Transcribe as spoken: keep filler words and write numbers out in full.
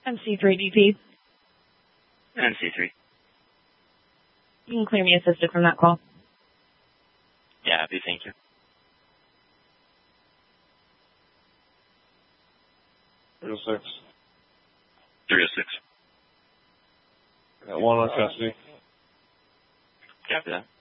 M C three D P. M C three. You can clear me assisted from that call. Yeah, happy, thank you. three oh six. three oh six. Got one on custody. Copy that.